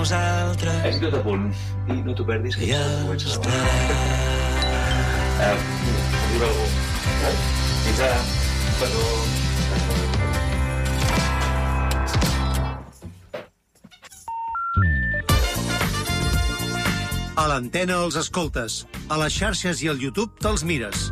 nosaltres. És tot a punt. I no t'ho perdis, que ja estarà. Diu algú. Fins ara. Petó. A l'antena els escoltes. A les xarxes i al YouTube te'ls mires.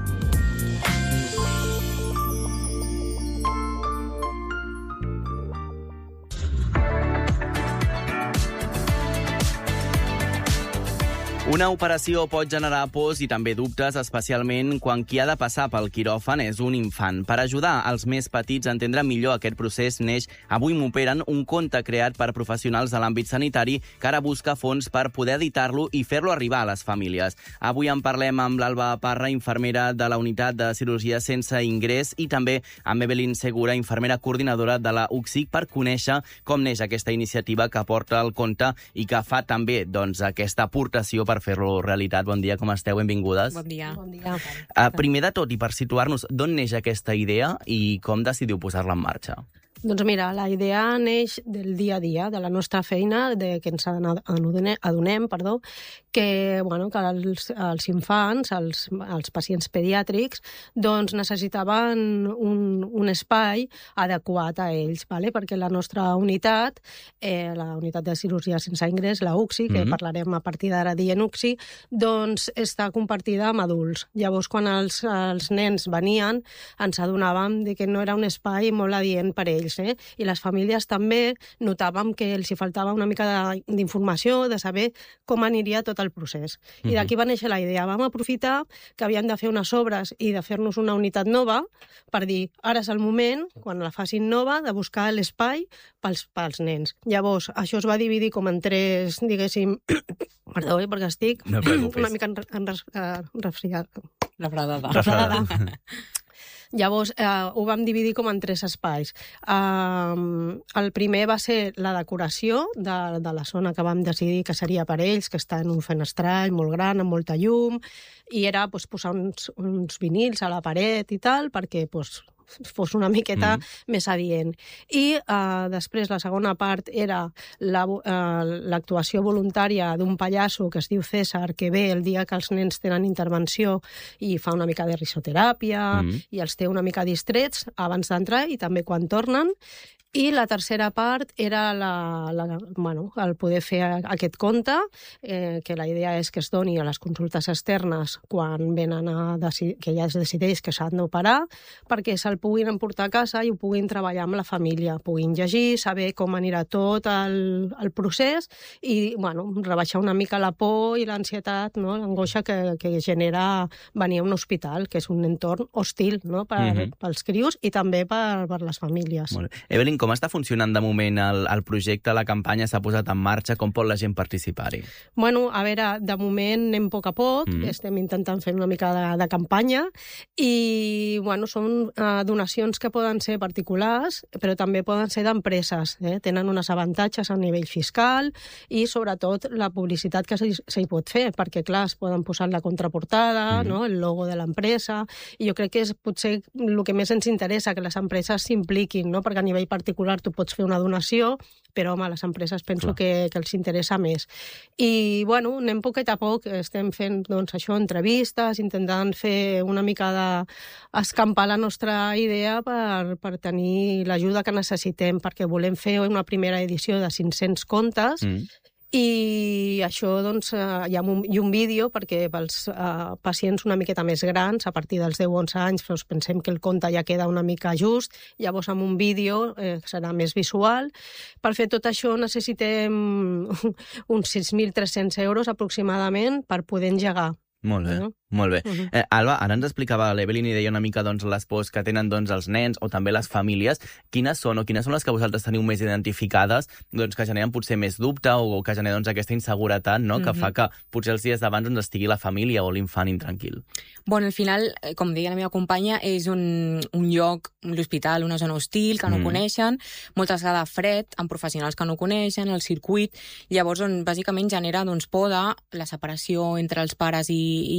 Una operació pot generar pors i també dubtes, especialment quan qui ha de passar pel quiròfan és un infant. Per ajudar els més petits a entendre millor aquest procés, neix Avui m'operen, un conte creat per professionals de l'àmbit sanitari que ara busca fons per poder editar-lo i fer-lo arribar a les famílies. Avui en parlem amb l'Alba Parra, infermera de la Unitat de Cirurgia Sense Ingrés, i també amb Evelyn Segura, infermera coordinadora de la UCSIC, per conèixer com neix aquesta iniciativa que porta el conte i que fa també aquesta aportació per fer-lo realitat. Bon dia, com esteu? Benvingudes. Bon dia. Bon dia. Primer de tot, i per situar-nos, d'on neix aquesta idea i com decidiu posar-la en marxa? Doncs mira, la idea neix del dia a dia, de la nostra feina, que ens adonem, que els infants, els pacients pediàtrics, doncs necessitaven un espai adequat a ells, perquè la nostra unitat, la unitat de cirurgia sense ingrés, la UCSI, que parlarem a partir d'ara dient UCSI, doncs està compartida amb adults. Llavors, quan els nens venien, ens adonàvem que no era un espai molt adient per ells, i les famílies també notàvem que els hi faltava una mica d'informació, de saber com aniria tot el procés. I d'aquí va néixer la idea. Vam aprofitar que havíem de fer unes obres i de fer-nos una unitat nova per dir, ara és el moment, quan la facin nova, de buscar l'espai pels nens. Llavors, això es va dividir com en tres, diguéssim... Perdó, perquè estic una mica resfriada. Refredada. Llavors, ho vam dividir com en tres espais. El primer va ser la decoració de la zona que vam decidir que seria per ells, que està en un fenestrall molt gran, amb molta llum, i era posar uns vinils a la paret i tal, perquè fos una miqueta més adient. I després la segona part era l'actuació voluntària d'un pallasso que es diu César, que ve el dia que els nens tenen intervenció i fa una mica de risoteràpia i els té una mica distrets abans d'entrar i també quan tornen. I la tercera part era el poder fer aquest conte, que la idea és que es doni a les consultes externes quan venen que ja es decideix que s'han d'operar, perquè se'l puguin emportar a casa i ho puguin treballar amb la família, puguin llegir, saber com anirà tot el procés i rebaixar una mica la por i l'ansietat, l'angoixa que genera venir a un hospital, que és un entorn hostil pels crios i també per les famílies. Evelyn, com està funcionant de moment el projecte? La campanya s'ha posat en marxa? Com pot la gent participar-hi? A veure, de moment anem a poc a poc, estem intentant fer una mica de campanya i, són donacions que poden ser particulars, però també poden ser d'empreses. Tenen uns avantatges a nivell fiscal i, sobretot, la publicitat que s'hi pot fer, perquè, clar, es poden posar la contraportada, el logo de l'empresa, i jo crec que és potser el que més ens interessa, que les empreses s'impliquin, perquè a nivell particular tu pots fer una donació, però, home, les empreses penso que els interessa més. I, anem poquet a poc, estem fent, entrevistes, intentant fer una mica d'escampar la nostra idea per tenir l'ajuda que necessitem, perquè volem fer una primera edició de 500 contes, i això, hi ha un vídeo perquè pels pacients una miqueta més grans, a partir dels 10-11 anys, pensem que el conte ja queda una mica just, llavors amb un vídeo serà més visual. Per fer tot això necessitem uns 6.300 euros aproximadament per poder engegar. Molt bé. Molt bé. Alba, ara ens explicava l'Evelyn i deia una mica les pors que tenen els nens o també les famílies. Quines són les que vosaltres teniu més identificades que generen potser més dubte o que generen aquesta inseguretat que fa que potser els dies d'abans estigui la família o l'infant intranquil? Al final, com deia la meva companya, és un lloc, l'hospital, una zona hostil que no coneixen, moltes vegades fred, amb professionals que no coneixen, el circuit, llavors bàsicament genera por de la separació entre els pares i els infants,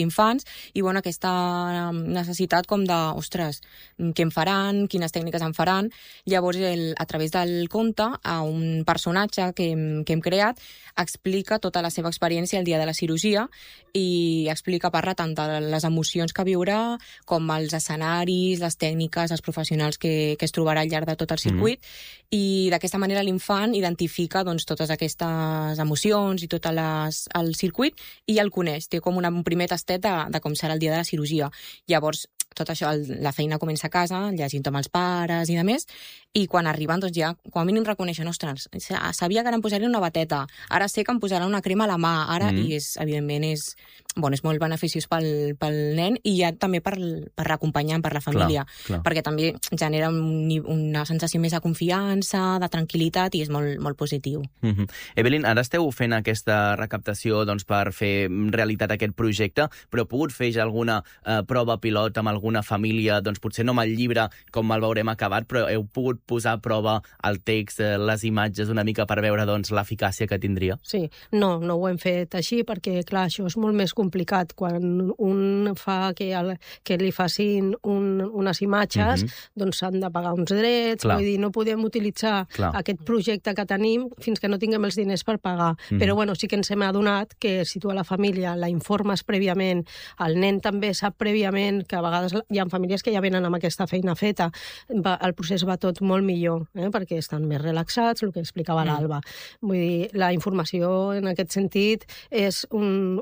infants, i bueno, aquesta necessitat com de, ostres, què em faran, quines tècniques em faran. Llavors, a través del conte, a un personatge que hem creat, explica tota la seva experiència el dia de la cirurgia i parla tant de les emocions que viurà com els escenaris, les tècniques, els professionals que es trobarà al llarg de tot el circuit, i d'aquesta manera l'infant identifica doncs, totes aquestes emocions i tot el circuit i el coneix, té com un primer tastet de com serà el dia de la cirurgia. Llavors, tot això, la feina comença a casa, llegint amb els pares i de més, i quan arriben, doncs ja, com a mínim reconeixen, ostres, sabia que ara em posaré una bateta, ara sé que em posarà una crema a la mà, ara, i evidentment és molt beneficiós pel nen i ja també per l'acompanyant, per la família, clar. Perquè també genera una sensació més de confiança, de tranquil·litat, i és molt positiu. Evelyn, ara esteu fent aquesta recaptació doncs, per fer realitat aquest projecte, però heu pogut fer ja alguna prova pilot amb alguna família, doncs potser no amb el llibre com el veurem acabat, però heu pogut posar a prova el text, les imatges una mica per veure doncs, l'eficàcia que tindria? Sí, no ho hem fet així perquè, clar, això és molt més complicat. Quan un fa que li facin unes imatges, doncs s'han de pagar uns drets, vull dir, no podem utilitzar aquest projecte que tenim fins que no tinguem els diners per pagar. Però bueno, sí que ens hem adonat que si tu a la família la informes prèviament, el nen també sap prèviament que a vegades hi ha famílies que ja venen amb aquesta feina feta, el procés va tot molt millor, perquè estan més relaxats, el que explicava l'Alba. Vull dir, la informació en aquest sentit és un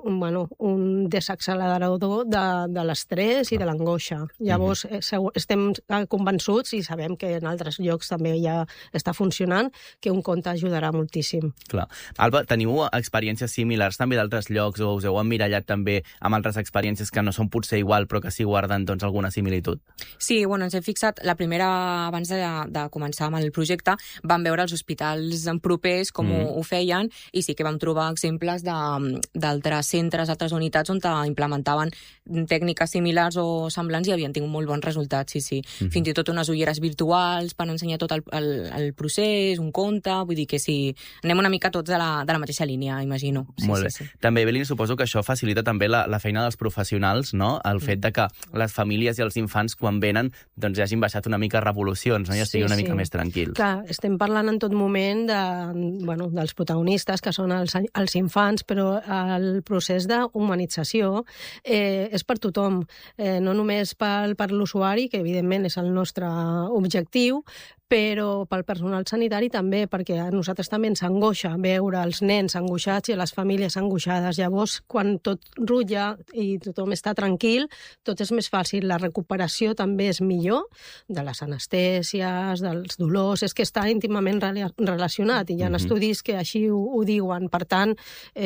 desaccelerador de l'estrès i de l'angoixa. Llavors, estem convençuts i sabem que en altres llocs també ja està funcionant, que un conte ajudarà moltíssim. Clar. Alba, teniu experiències similars també d'altres llocs o us heu emmirallat també amb altres experiències que no són potser igual però que sí guarden doncs, alguna similitud? Sí, bueno, ens hem fixat, la primera, abans de començar amb el projecte, vam veure els hospitals propers com ho feien i sí que vam trobar exemples d'altres centres, altres unitats on implementaven tècniques similars o semblants i havien tingut molt bons resultats, sí. Fins i tot unes ulleres virtuals per ensenyar tot el procés, un conte, vull dir que sí, anem una mica tots de la mateixa línia, imagino. Molt bé. Sí. També, Evelyn, suposo que això facilita també la feina dels professionals, no? El fet de que les famílies i els infants, quan venen, doncs ja hagin baixat una mica revolucions, no? I estiguin una mica més tranquils. Clar, estem parlant en tot moment dels protagonistes, que són els infants, però el procés d'humanització és per tothom, no només per l'usuari, que evidentment és el nostre objectiu, però pel personal sanitari també, perquè a nosaltres també ens angoixa veure els nens angoixats i les famílies angoixades. Llavors, quan tot rutlla i tothom està tranquil, tot és més fàcil. La recuperació també és millor, de les anestèsies, dels dolors, és que està íntimament relacionat i hi ha estudis que així ho diuen. Per tant,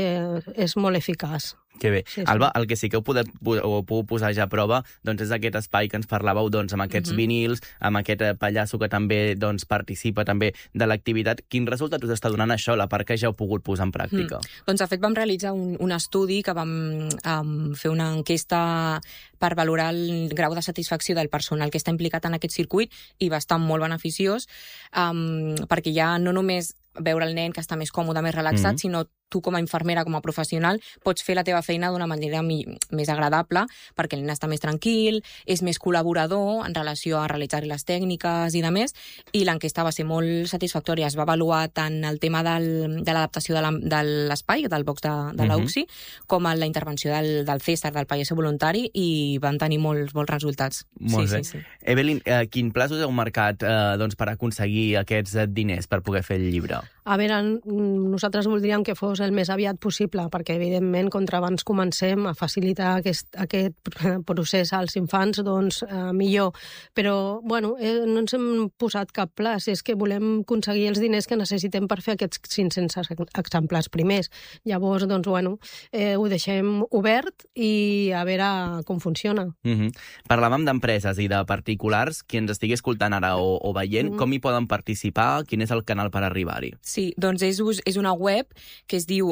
és molt eficaç. Que bé. Sí. Alba, el que sí que heu pogut posar ja a prova doncs és aquest espai que ens parlàveu doncs, amb aquests vinils, amb aquest pallasso que també doncs, participa també de l'activitat. Quin resultat us està donant això, la part que ja heu pogut posar en pràctica? Doncs, de fet, vam realitzar un estudi que vam fer una enquesta per valorar el grau de satisfacció del personal que està implicat en aquest circuit i va estar molt beneficiós perquè ja no només veure el nen que està més còmode, més relaxat, sinó tu com a infermera, com a professional, pots fer la teva feina d'una manera més agradable perquè el nen està més tranquil, és més col·laborador en relació a realitzar les tècniques i de més, i l'enquesta va ser molt satisfactòria. Es va avaluar tant el tema de l'adaptació de l'espai, del box de l'UCSI, com la intervenció del César, del pallasso voluntari, i van tenir molts resultats. Molt bé. Sí. Evelyn, quin plaç us heu marcat per aconseguir aquests diners per poder fer el llibre? A veure, nosaltres voldríem que fos el més aviat possible, perquè evidentment, contra abans comencem a facilitar aquest procés als infants, doncs millor. Però, bueno, no ens hem posat cap plaç, és que volem aconseguir els diners que necessitem per fer aquests 500 exemplars primers. Llavors, doncs, bueno, ho deixem obert i a veure com funciona. Parlàvem d'empreses i de particulars. Qui ens estigui escoltant ara o veient, com hi poden participar? Quin és el canal per arribar-hi? Sí, doncs és una web que es diu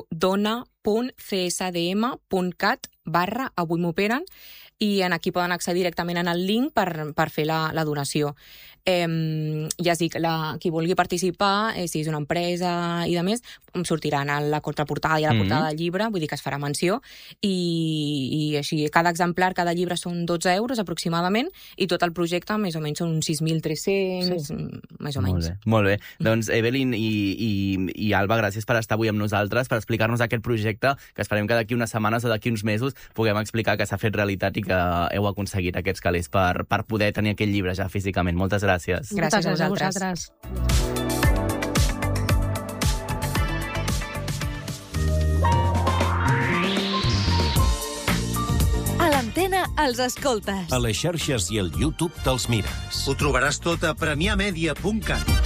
dona.csdm.cat/avui m'operen i aquí poden accedir directament en el link per fer la donació. Ja dic, qui vulgui participar, si és una empresa i de més, sortiran a la contraportada i a la portada del llibre, vull dir que es farà menció, i així, cada exemplar, cada llibre són 12 euros aproximadament, i tot el projecte més o menys són uns 6.300, més o menys. Molt bé. Doncs Evelyn i Alba, gràcies per estar avui amb nosaltres, per explicar-nos aquest projecte, que esperem que d'aquí unes setmanes o d'aquí uns mesos puguem explicar que s'ha fet realitat i que heu aconseguit aquests calés per poder tenir aquest llibre ja físicament. Moltes gràcies. Gràcies a vosaltres. A l'Antena els escoltes. A les xarxes i al YouTube te'ls mires. Ho trobaràs tot a premiamedia.cat.